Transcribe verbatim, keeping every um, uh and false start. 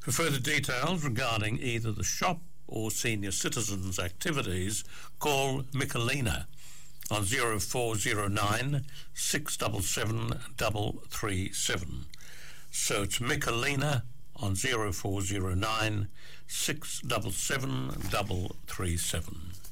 For further details regarding either the shop or senior citizens' activities, call Michelina on zero four zero nine, six seven seven, three three seven. So it's Michelina on zero four zero nine, six seven seven, three three seven.